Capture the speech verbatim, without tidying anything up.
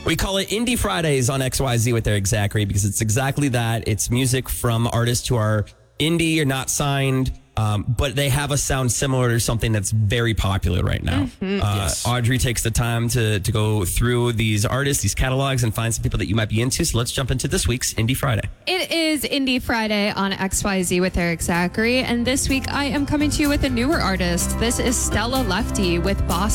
We call it Indie Fridays on X Y Z with Eric Zachary because it's exactly that. It's music from artists who are indie or not signed, um, but they have a sound similar to something that's very popular right now. Mm-hmm. Uh, Yes. Audrey takes the time to, to go through these artists, these catalogs, and find some people that you might be into. So let's jump into this week's Indie Friday. It is Indie Friday on X Y Z with Eric Zachary, and this week I am coming to you with a newer artist. This is Stella Lefty with Boss